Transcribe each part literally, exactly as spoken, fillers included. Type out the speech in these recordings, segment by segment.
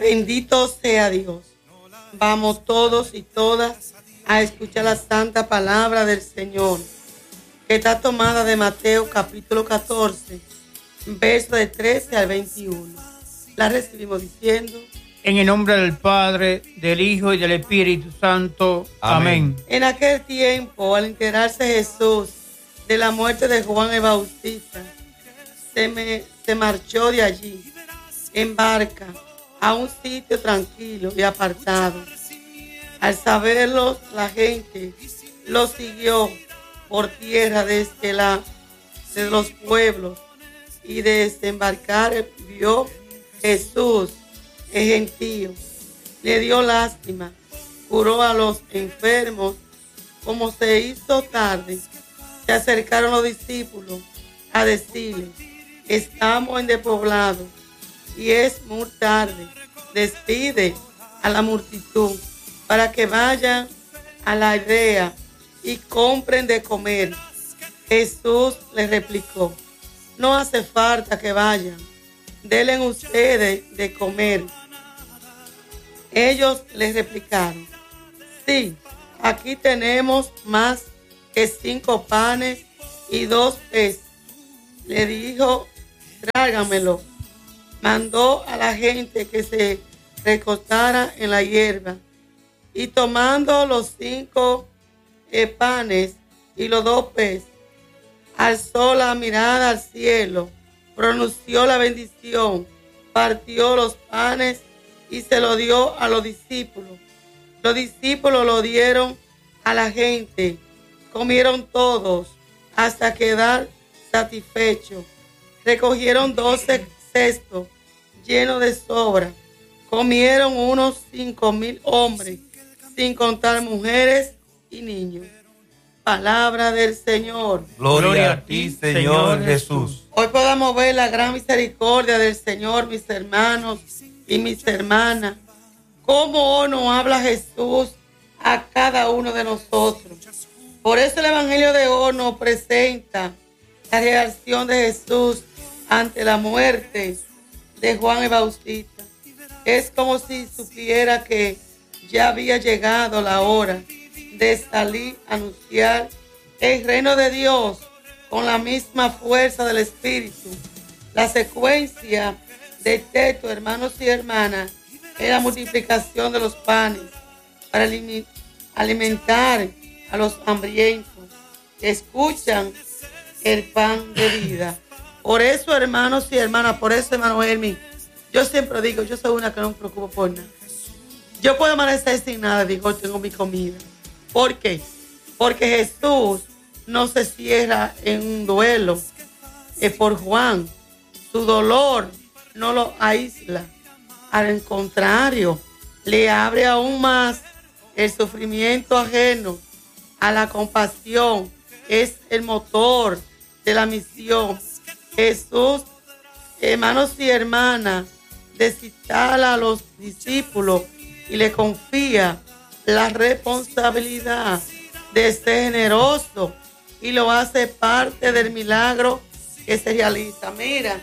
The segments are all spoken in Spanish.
Bendito sea Dios. Vamos todos y todas a escuchar la santa palabra del Señor, que está tomada de Mateo capítulo catorce, verso de trece al veintiuno. La recibimos diciendo: en el nombre del Padre, del Hijo y del Espíritu Santo. Amén. Amén. En aquel tiempo, al enterarse Jesús de la muerte de Juan el Bautista, se, me, se marchó de allí en barca a un sitio tranquilo y apartado. Al saberlo, la gente lo siguió por tierra desde, la, desde los pueblos, y de desembarcar vio Jesús el gentío, le dio lástima, curó a los enfermos. Como se hizo tarde, se acercaron los discípulos a decirle: estamos en despoblado y es muy tarde. Despide a la multitud para que vayan a la aldea y compren de comer. Jesús les replicó: no hace falta que vayan, denle ustedes de comer. Ellos les replicaron: sí, aquí tenemos más que cinco panes y dos peces. Le dijo: tráigamelo. Mandó a la gente que se recostara en la hierba, y tomando los cinco eh, panes y los dos peces, alzó la mirada al cielo, pronunció la bendición, partió los panes y se lo dio a los discípulos. Los discípulos lo dieron a la gente. Comieron todos hasta quedar satisfechos. Recogieron doce cestos llenos de sobra. Comieron unos cinco mil hombres, sin contar mujeres y niños. Palabra del Señor. Gloria, Gloria a ti, Señor, Señor Jesús. Hoy podamos ver la gran misericordia del Señor, mis hermanos y mis hermanas. Cómo hoy nos habla Jesús a cada uno de nosotros. Por eso el Evangelio de hoy nos presenta la reacción de Jesús ante la muerte de Juan el Bautista. Es como si supiera que ya había llegado la hora de salir a anunciar el reino de Dios con la misma fuerza del Espíritu. La secuencia de texto, hermanos y hermanas, es la multiplicación de los panes para alimentar a los hambrientos que escuchan el pan de vida. Por eso, hermanos y hermanas, por eso, hermano Hermi, yo siempre digo, yo soy una que no me preocupo por nada. Yo puedo amanecer sin nada, digo, tengo mi comida. ¿Por qué? Porque Jesús no se cierra en un duelo es por Juan. Su dolor no lo aísla. Al contrario, le abre aún más el sufrimiento ajeno a la compasión. Es el motor de la misión. Jesús, hermanos y hermanas, desinstala a los discípulos y le confía la responsabilidad de ser generoso, y lo hace parte del milagro que se realiza. Mira,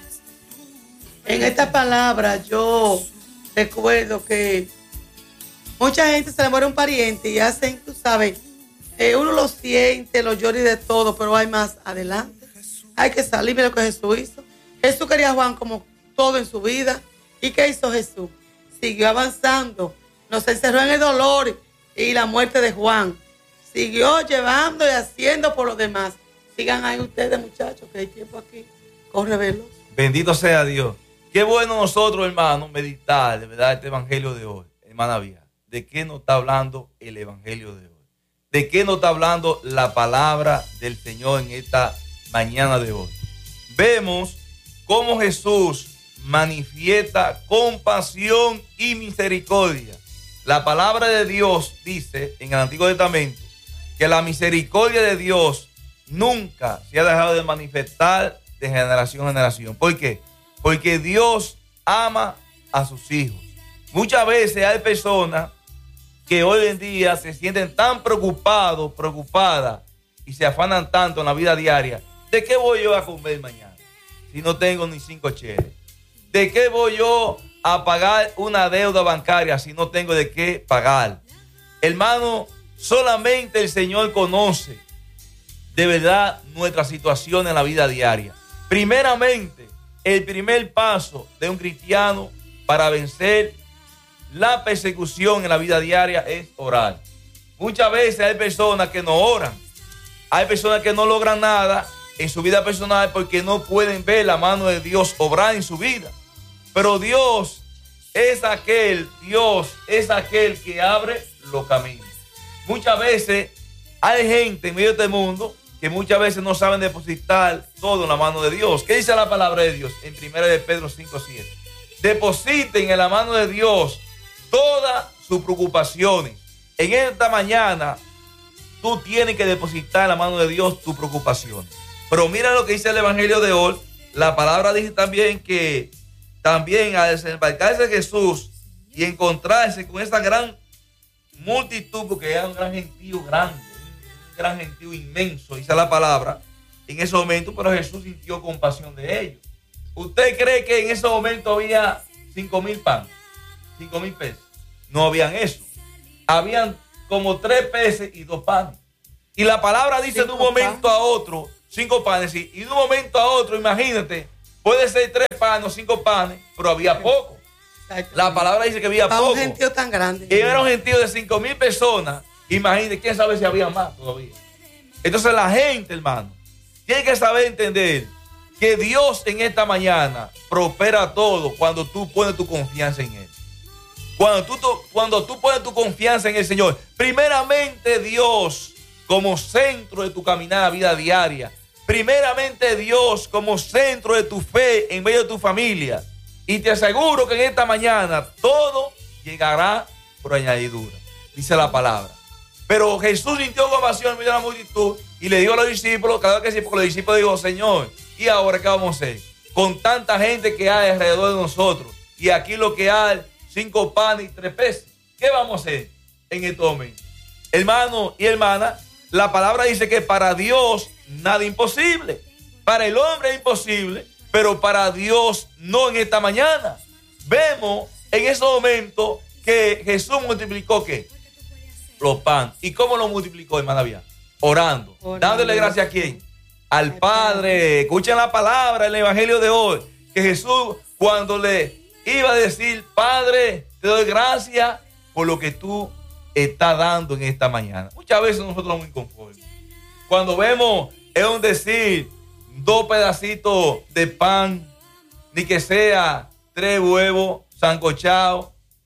en esta palabra yo recuerdo que mucha gente se le muere un pariente y hacen, tú sabes, eh, uno lo siente, lo llora y de todo, pero hay más adelante. Hay que salir. Mira lo que Jesús hizo. Jesús quería a Juan como todo en su vida. ¿Y qué hizo Jesús? Siguió avanzando. No se encerró en el dolor y la muerte de Juan. Siguió llevando y haciendo por los demás. Sigan ahí ustedes, muchachos, que hay tiempo aquí. Corre veloz. Bendito sea Dios. Qué bueno nosotros, hermanos, meditar de verdad este evangelio de hoy. Hermana Vía, ¿de qué nos está hablando el evangelio de hoy? ¿De qué nos está hablando la palabra del Señor en esta mañana de hoy? Vemos cómo Jesús manifiesta compasión y misericordia. La palabra de Dios dice en el Antiguo Testamento que la misericordia de Dios nunca se ha dejado de manifestar de generación en generación. ¿Por qué? Porque Dios ama a sus hijos. Muchas veces hay personas que hoy en día se sienten tan preocupados, preocupadas y se afanan tanto en la vida diaria. ¿De qué voy yo a comer mañana si no tengo ni cinco cheles? ¿De qué voy yo a pagar una deuda bancaria si no tengo de qué pagar? Hermano, solamente el Señor conoce de verdad nuestra situación en la vida diaria. Primeramente, el primer paso de un cristiano para vencer la persecución en la vida diaria es orar. Muchas veces hay personas que no oran. Hay personas que no logran nada en su vida personal porque no pueden ver la mano de Dios obrar en su vida. Pero Dios es aquel, Dios es aquel que abre los caminos. Muchas veces hay gente en medio de este mundo que muchas veces no saben depositar todo en la mano de Dios. ¿Qué dice la palabra de Dios en primera de Pedro cinco siete? Depositen en la mano de Dios todas sus preocupaciones. En esta mañana tú tienes que depositar en la mano de Dios tus preocupaciones. Pero mira lo que dice el Evangelio de hoy. La palabra dice también que también al desembarcarse Jesús y encontrarse con esta gran multitud, porque era un gran gentío grande, un gran gentío inmenso, dice la palabra, en ese momento, pero Jesús sintió compasión de ellos. ¿Usted cree que en ese momento había cinco mil panes, cinco mil peces? No habían eso. Habían como tres peces y dos panes. Y la palabra dice de un momento a otro, cinco panes, y de un momento a otro, imagínate, puede ser tres panes o cinco panes, pero había poco. La palabra dice que había Para poco. un gentío tan grande. Y era un gentío de cinco mil personas. Imagínate, quién sabe si había más todavía. Entonces la gente, hermano, tiene que saber entender que Dios en esta mañana prospera todo cuando tú pones tu confianza en Él. Cuando tú, cuando tú pones tu confianza en el Señor. Primeramente Dios como centro de tu caminada vida diaria. Primeramente Dios como centro de tu fe en medio de tu familia. Y te aseguro que en esta mañana todo llegará por añadidura. Dice la palabra. Pero Jesús sintió compasión en medio de la multitud y le dijo a los discípulos, claro que sí, porque los discípulos dijo, Señor, ¿y ahora qué vamos a hacer? Con tanta gente que hay alrededor de nosotros y aquí lo que hay, cinco panes y tres peces. ¿Qué vamos a hacer en este momento? Hermano y hermana, la palabra dice que para Dios nada es imposible. Para el hombre es imposible, pero para Dios no en esta mañana. Vemos en ese momento que Jesús multiplicó ¿qué? Los panes. ¿Y cómo lo multiplicó, hermana Vía? Orando. Orando. Dándole gracias a quién? Al Padre. Escuchen la palabra en el Evangelio de hoy. Que Jesús cuando le iba a decir, Padre, te doy gracias por lo que tú estás dando en esta mañana. Muchas veces nosotros somos inconformes. Cuando vemos, es un decir, dos pedacitos de pan, ni que sea tres huevos sancochados.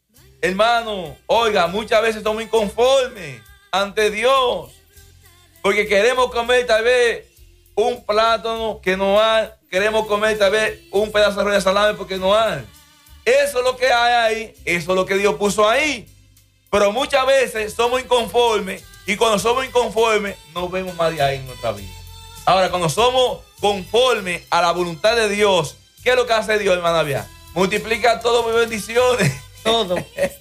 Hermano, oiga, muchas veces somos inconformes ante Dios, porque queremos comer tal vez un plátano que no hay, queremos comer tal vez un pedazo de salame porque no hay. Eso es lo que hay ahí, eso es lo que Dios puso ahí. Pero muchas veces somos inconformes y cuando somos inconformes no vemos más de ahí en nuestra vida. Ahora, cuando somos conformes a la voluntad de Dios, ¿qué es lo que hace Dios, hermana Vía? Multiplica todo mis bendiciones. Todo.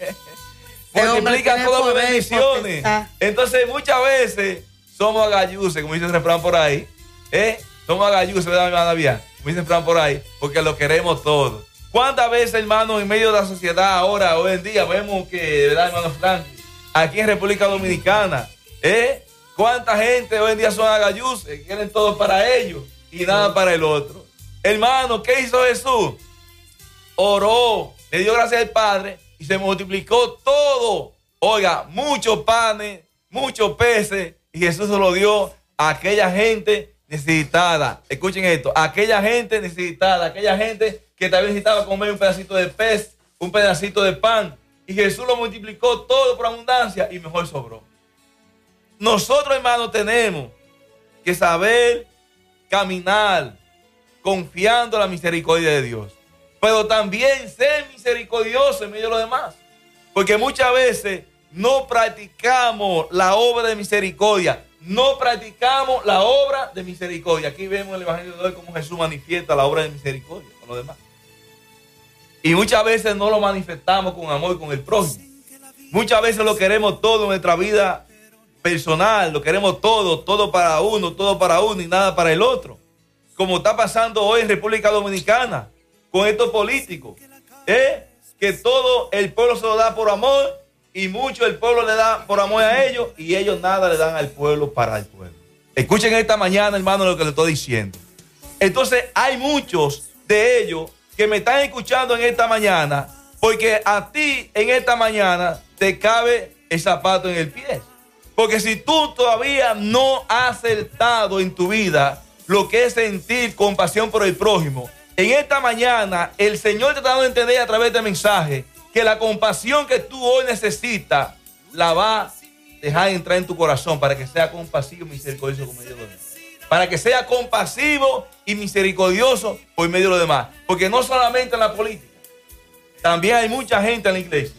Multiplica todo mis bendiciones. Entonces, muchas veces somos agalluces, como dice el refrán por ahí. ¿Eh? Somos agalluces, ¿verdad, hermana Vía? Como dice el refrán por ahí, porque lo queremos todo. ¿Cuántas veces, hermano, en medio de la sociedad ahora, hoy en día, vemos que, ¿verdad, hermano Frank? Aquí en República Dominicana, ¿eh? ¿Cuánta gente hoy en día son agalluces? Quieren todo para ellos y nada para el otro. Hermano, ¿qué hizo Jesús? Oró, le dio gracias al Padre y se multiplicó todo. Oiga, muchos panes, muchos peces, y Jesús se lo dio a aquella gente necesitada. Escuchen esto, a aquella gente necesitada, aquella gente que tal vez necesitaba comer un pedacito de pez, un pedacito de pan, y Jesús lo multiplicó todo por abundancia y mejor sobró. Nosotros, hermanos, tenemos que saber caminar confiando en la misericordia de Dios, pero también ser misericordioso en medio de los demás, porque muchas veces no practicamos la obra de misericordia, no practicamos la obra de misericordia. Aquí vemos en el Evangelio de hoy cómo Jesús manifiesta la obra de misericordia con los demás. Y muchas veces no lo manifestamos con amor con el prójimo. Muchas veces lo queremos todo en nuestra vida personal, lo queremos todo, todo para uno, todo para uno y nada para el otro. Como está pasando hoy en República Dominicana con estos políticos, ¿eh? que todo el pueblo se lo da por amor y mucho el pueblo le da por amor a ellos y ellos nada le dan al pueblo para el pueblo. Escuchen esta mañana, hermano, lo que les estoy diciendo. Entonces hay muchos de ellos que me están escuchando en esta mañana porque a ti en esta mañana te cabe el zapato en el pie. Porque si tú todavía no has acertado en tu vida lo que es sentir compasión por el prójimo, en esta mañana el Señor te está dando a entender a través del mensaje que la compasión que tú hoy necesitas la va a dejar entrar en tu corazón para que sea compasivo y misericordioso por medio de los demás. Para que sea compasivo y misericordioso por medio de los demás. Porque no solamente en la política, también hay mucha gente en la iglesia.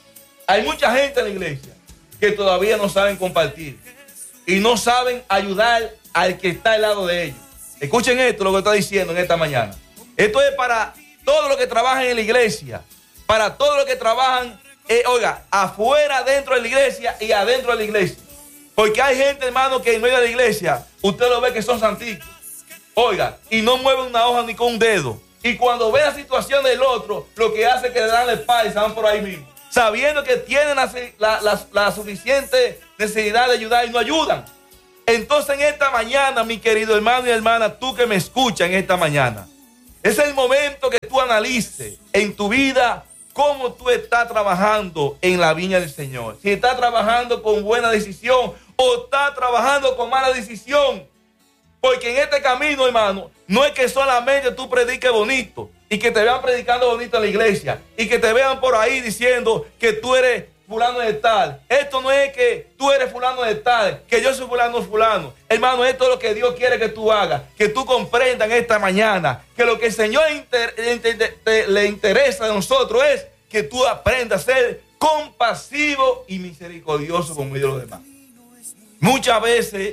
Hay mucha gente en la iglesia que todavía no saben compartir y no saben ayudar al que está al lado de ellos. Escuchen esto, lo que está diciendo en esta mañana. Esto es para todos los que trabajan en la iglesia, para todos los que trabajan, eh, oiga, afuera, dentro de la iglesia y adentro de la iglesia. Porque hay gente, hermano, que en medio de la iglesia, usted lo ve que son santicos. Oiga, y no mueven una hoja ni con un dedo. Y cuando ve la situación del otro, lo que hace es que le dan la espalda y se van por ahí mismo. Sabiendo que tienen la, la, la, la suficiente necesidad de ayudar y no ayudan. Entonces en esta mañana, mi querido hermano y hermana, tú que me escuchas en esta mañana, es el momento que tú analices en tu vida cómo tú estás trabajando en la viña del Señor. Si estás trabajando con buena decisión o estás trabajando con mala decisión. Porque en este camino, hermano, no es que solamente tú prediques bonito y que te vean predicando bonito en la iglesia y que te vean por ahí diciendo que tú eres fulano de tal. Esto no es que tú eres fulano de tal, que yo soy fulano de fulano. Hermano, esto es lo que Dios quiere que tú hagas, que tú comprendas en esta mañana que lo que el Señor inter, inter, te, te, le interesa de nosotros es que tú aprendas a ser compasivo y misericordioso con medio de los demás. Muchas veces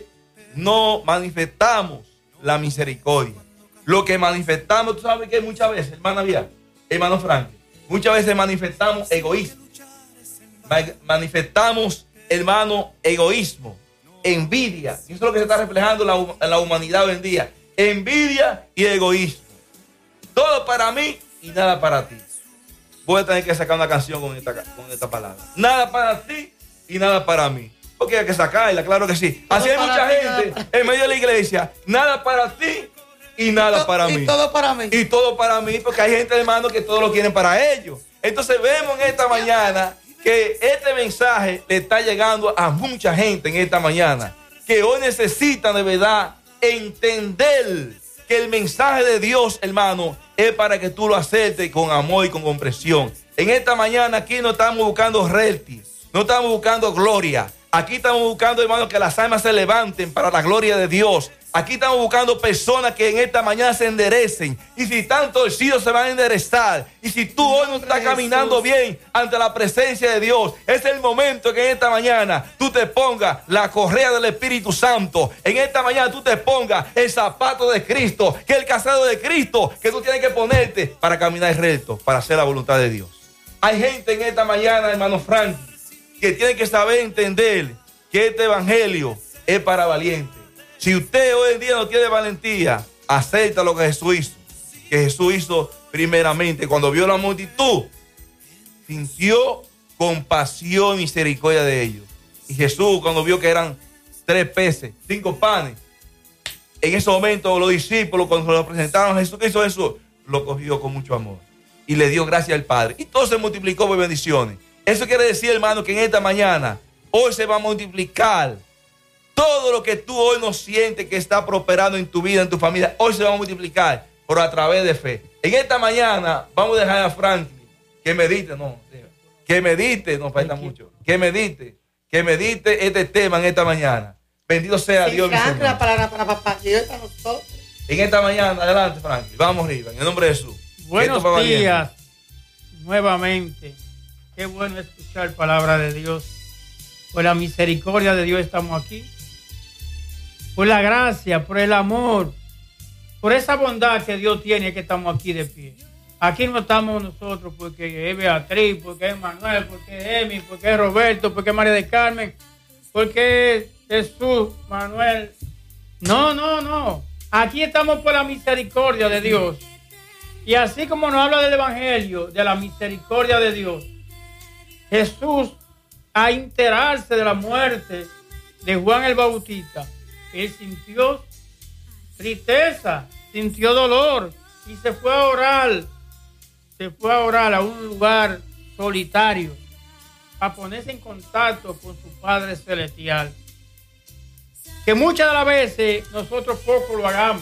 no manifestamos la misericordia. Lo que manifestamos, tú sabes que muchas veces, hermana Vía, hermano Frank, muchas veces manifestamos egoísmo. Manifestamos, hermano, egoísmo, envidia. Y eso es lo que se está reflejando en la, en la humanidad hoy en día. Envidia y egoísmo. Todo para mí y nada para ti. Voy a tener que sacar una canción con esta, con esta palabra. Nada para ti y nada para mí. Porque hay que sacarla, claro que sí. Así hay mucha gente en medio de la iglesia. Nada para ti y nada y para mí. Y todo para mí. Y todo para mí, porque hay gente, hermano, que todo lo quieren para ellos. Entonces vemos en esta mañana que este mensaje le está llegando a mucha gente en esta mañana, que hoy necesitan de verdad entender que el mensaje de Dios, hermano, es para que tú lo aceptes con amor y con comprensión. En esta mañana aquí no estamos buscando reality, no estamos buscando gloria. Aquí estamos buscando, hermano, que las almas se levanten para la gloria de Dios. Aquí estamos buscando personas que en esta mañana se enderecen. Y si están torcidos, se van a enderezar. Y si tú hoy no estás caminando bien ante la presencia de Dios, es el momento que en esta mañana tú te pongas la correa del Espíritu Santo. En esta mañana tú te pongas el zapato de Cristo, que es el calzado de Cristo, que tú tienes que ponerte para caminar recto, para hacer la voluntad de Dios. Hay gente en esta mañana, hermano Frank, que tiene que saber entender que este evangelio es para valientes. Si usted hoy en día no tiene valentía, acepta lo que Jesús hizo. Que Jesús hizo primeramente cuando vio la multitud, sintió compasión y misericordia de ellos. Y Jesús, cuando vio que eran tres peces, cinco panes, en ese momento los discípulos, cuando lo presentaron a Jesús, ¿qué hizo Jesús? Lo cogió con mucho amor y le dio gracias al Padre. Y todo se multiplicó por bendiciones. Eso quiere decir, hermano, que en esta mañana, hoy se va a multiplicar todo lo que tú hoy no sientes que está prosperando en tu vida, en tu familia. Hoy se va a multiplicar, pero a través de fe. En esta mañana vamos a dejar a Franklin que medite, no, que medite, no falta mucho, que medite, que medite este tema en esta mañana. Bendito sea Dios. La palabra para papá, Dios para nosotros. En esta mañana, adelante Franklin, vamos arriba, en el nombre de Jesús. Buenos días, nuevamente. Qué bueno escuchar palabra de Dios. Por la misericordia de Dios estamos aquí. Por la gracia, por el amor, por esa bondad que Dios tiene que estamos aquí de pie. Aquí no estamos nosotros porque es Beatriz, porque es Manuel, porque es Emi, porque es Roberto, porque es María de Carmen, porque es Jesús, Manuel. No, no, no. Aquí estamos por la misericordia de Dios. Y así como nos habla del Evangelio, de la misericordia de Dios, Jesús, a enterarse de la muerte de Juan el Bautista, él sintió tristeza, sintió dolor y se fue a orar, se fue a orar a un lugar solitario para ponerse en contacto con su Padre Celestial. Que muchas de las veces nosotros poco lo hagamos,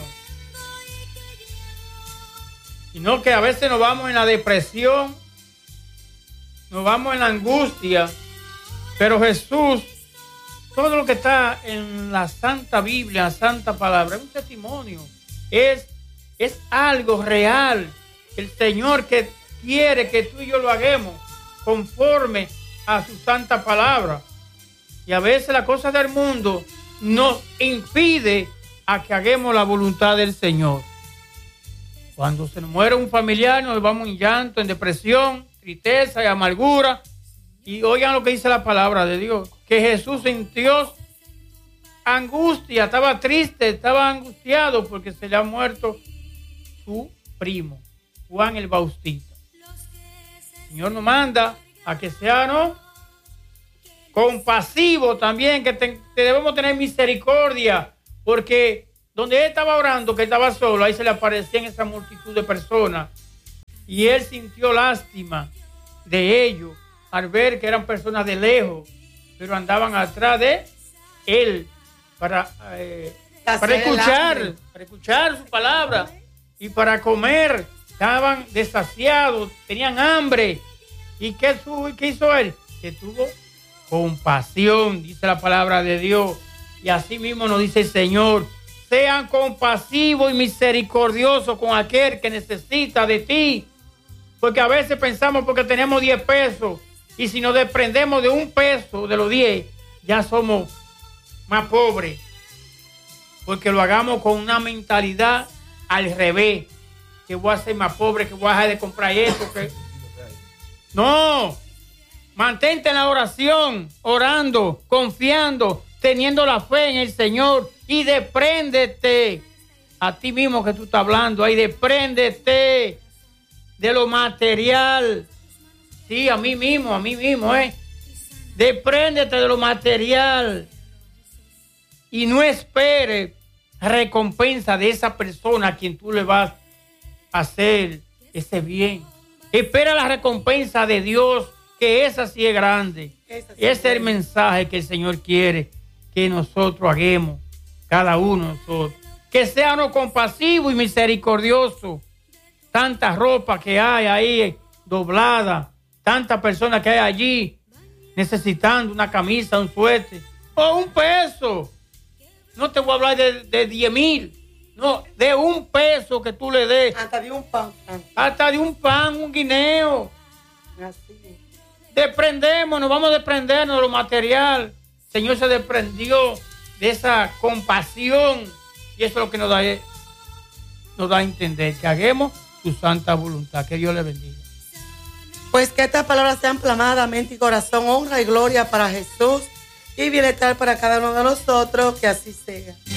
sino que a veces nos vamos en la depresión, nos vamos en la angustia, pero Jesús, todo lo que está en la Santa Biblia, la Santa Palabra, es un testimonio, es, es algo real. El Señor que quiere que tú y yo lo hagamos conforme a su Santa Palabra. Y a veces las cosas del mundo nos impide a que hagamos la voluntad del Señor. Cuando se nos muere un familiar, nos vamos en llanto, en depresión, tristeza y amargura. Y oigan lo que dice la palabra de Dios, que Jesús sintió angustia, estaba triste, estaba angustiado porque se le ha muerto su primo, Juan el Bautista. El Señor nos manda a que seamos compasivos también, que, te, que debemos tener misericordia, porque donde él estaba orando, que estaba solo, ahí se le aparecían esa multitud de personas y él sintió lástima de ellos al ver que eran personas de lejos, pero andaban atrás de él para, eh, para escuchar, para escuchar su palabra y para comer. Estaban desasiados, tenían hambre. ¿Y qué, qué hizo él? Que tuvo compasión, dice la palabra de Dios. Y así mismo nos dice el Señor: sean compasivos y misericordiosos con aquel que necesita de ti. Porque a veces pensamos porque tenemos diez pesos y si nos desprendemos de un peso de los diez, ya somos más pobres. Porque lo hagamos con una mentalidad al revés. Que voy a ser más pobre, que voy a dejar de comprar esto. Que... No, mantente en la oración, orando, confiando, teniendo la fe en el Señor y despréndete a ti mismo que tú estás hablando ahí, despréndete de lo material. Sí, a mí mismo, a mí mismo, ¿eh? Despréndete de lo material y no esperes recompensa de esa persona a quien tú le vas a hacer ese bien. Espera la recompensa de Dios, que esa sí es grande. Esa sí ese es el mensaje que el Señor quiere que nosotros hagamos, cada uno de nosotros. Que seamos compasivos y misericordiosos. Tanta ropa que hay ahí doblada, tantas personas que hay allí necesitando una camisa, un suéter o un peso. No te voy a hablar de, de diez mil, no, de un peso que tú le des. Hasta de un pan. Hasta de un pan, un guineo. Así. Desprendemos, vamos a desprendernos de lo material. El Señor se desprendió de esa compasión y eso es lo que nos da, nos da a entender, que hagamos su santa voluntad. Que Dios le bendiga. Pues que estas palabras sean plamadas, mente y corazón, honra y gloria para Jesús y bienestar para cada uno de nosotros, que así sea.